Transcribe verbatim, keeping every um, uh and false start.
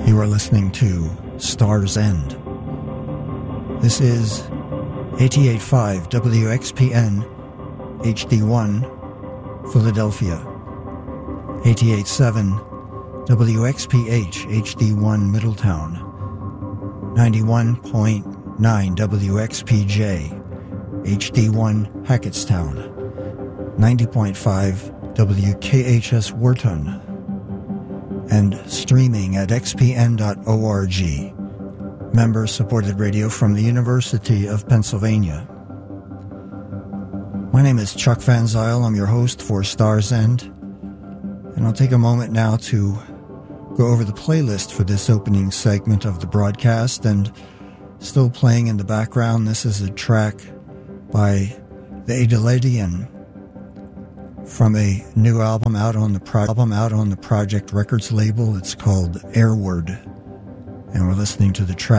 You are listening to Star's End. This is eighty-eight point five W X P N H D one, Philadelphia. eighty-eight point seven W X P H H D one, Middletown. ninety-one point nine W X P J H D one, Hackettstown. ninety point five W K H S Wharton. And streaming at x p n dot org. Member-supported radio from the University of Pennsylvania. My name is Chuck Van Zyl. I'm your host for Star's End. And I'll take a moment now to go over the playlist for this opening segment of the broadcast. And still playing in the background, this is a track by the Adelidian from a new album out on the pro- album out on the Project Records label. It's called Airward, and we're listening to the track